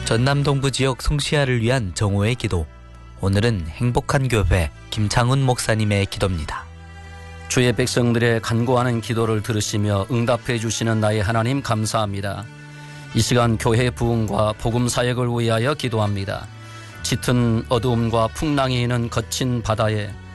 전남 동부 지역 송시아를 위한 정오의 기도. 오늘은 행복한 교회 김창훈 목사님의 기도입니다. 주의 백성들의 간구하는 기도를 들으시며 응답해 주시는 나의 하나님 감사합니다. 이 시간 교회 부흥과 복음 사역을 위하여 기도합니다. 짙은 어두움과 풍랑이 있는 거친 바다에